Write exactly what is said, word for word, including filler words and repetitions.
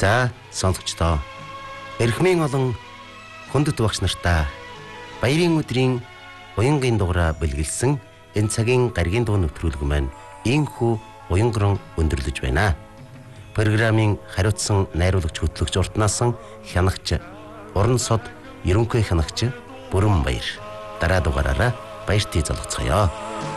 За сонсогчдоо эрхмийн олон хүндэт багш нартаа баярын өдрийн уянгийн дугаараа бэлгэлсэн энэ цагийн гаргийн дуу нэвтрүүлэг маань ийхүү уянган өндөрлөж байна. Программын хариуцсан найруулагч хөтлөгч уртнаасан хянагч уран сод ерөнхий хянагч Бүрэн Баяр. Дараа дугаараараа баяртыг залгацгаая.